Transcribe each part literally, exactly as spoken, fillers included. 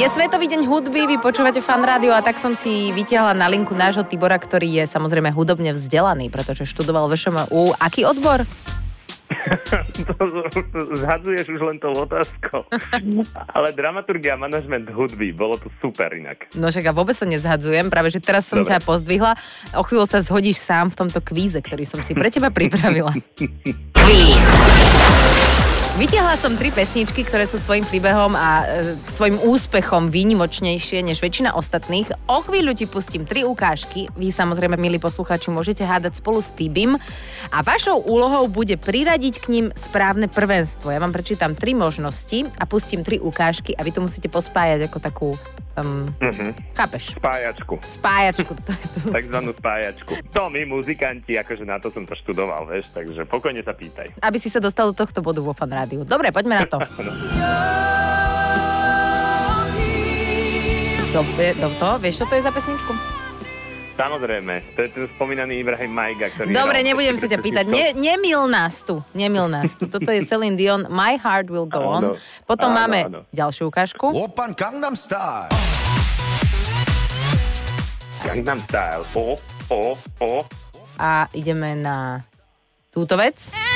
Je Svetový deň hudby, vy počúvate Fan Rádio a tak som si vytiahla na linku nášho Tibora, ktorý je samozrejme hudobne vzdelaný, pretože študoval vé š em ú. Aký odbor? To zhadzuješ už len tou otázkou. Ale dramaturgia a manažment hudby, bolo to super inak. No však a vôbec sa nezhadzujem, práve že teraz som Dobre. ťa pozdvihla. O chvíľu sa zhodíš sám v tomto kvíze, ktorý som si pre teba pripravila. Kvíz. Vytiahla som tri pesničky, ktoré sú svojím príbehom a e, svojím úspechom výnimočnejšie než väčšina ostatných. O chvíľu ti pustím tri ukážky. Vy samozrejme, milí poslucháči, môžete hádať spolu s Tibim. A vašou úlohou bude priradiť k nim správne prvenstvo. Ja vám prečítam tri možnosti a pustím tri ukážky a vy to musíte pospájať ako takú... Um, uh-huh. Chápeš? Spájačku. Spájačku. To, to... Takzvanú spájačku. To my muzikanti, akože na to som to študoval, vieš, takže pokojne sa pýtaj. Aby si sa dostal do tohto bodu vo Fan Rádiu. Dobre, poďme na to. do, do to? Vieš, čo to je za pesničku? Samozrejme, to je ten spomínaný Ibrahim Majga, ktorý... Dobre, nebudem sa ťa pýtať. Ne, nemil nás tu. Nemil nás tu. Toto je Celine Dion, My Heart Will Go On. Potom áno, máme áno. ďalšiu ukážku. Open Gangnam Style. Gangnam Style. O, o, o. A ideme na túto vec.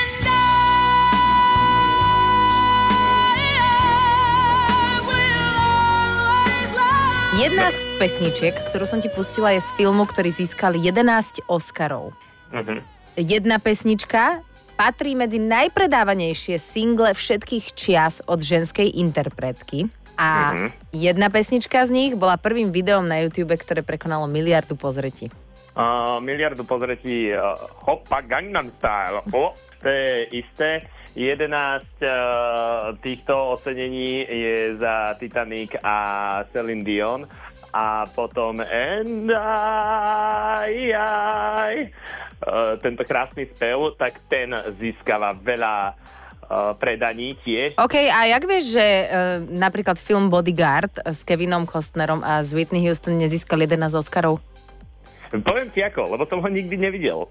Jedna z pesničiek, ktorú som ti pustila, je z filmu, ktorý získal jedenásť Oscarov. Uh-huh. Jedna pesnička patrí medzi najpredávanejšie single všetkých čias od ženskej interpretky. A uh-huh. jedna pesnička z nich bola prvým videom na YouTube, ktoré prekonalo miliardu pozretí. Uh, miliardu pozretí uh, Hoppa Gangnam Style. O, to je isté. jedenásť uh, týchto ocenení je za Titanic a Celine Dion a potom And I, I uh, tento krásny spev, tak ten získava veľa uh, predaní tiež. OK, a jak vieš, že uh, napríklad film Bodyguard s Kevinom Costnerom a s Whitney Houston nezískal jedenásť Oscarov? Poviem ti ako, lebo som ho nikdy nevidel.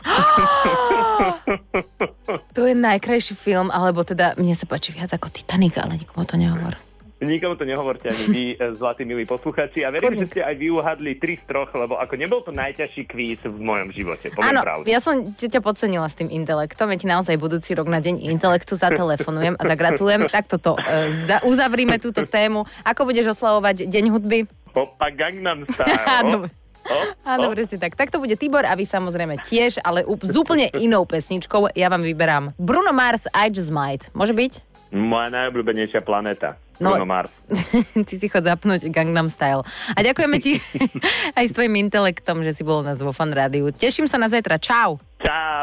To je najkrajší film, alebo teda mne sa páči viac ako Titanic, ale nikomu to nehovor. Nikomu to nehovorte ani vy, zlatí milí posluchači. A verím, Kurník. že ste aj vy uhadli tri z troch, lebo ako nebol to najťažší kvíz v mojom živote. Poviem Áno, pravdu. Ja som ťa podcenila s tým intelektom. Ja ti naozaj budúci rok na deň intelektu zatelefonujem a zagratulujem. Tak toto, uh, za, uzavrime túto tému. Ako budeš oslavovať Deň hudby? Hoppa Gangnam Style. Oh, Áno, oh. presne tak. Tak to bude Tibor a vy samozrejme tiež, ale s úplne inou pesničkou. Ja vám vyberám Bruno Mars, I Just Might. Môže byť? Moja najobľúbenejšia planéta. Bruno no, Mars. Ty si chod zapnúť Gangnam Style. A ďakujeme ti aj s tvojim intelektom, že si bol u nás vo Fan Rádiu. Teším sa na zajtra. Čau. Čau.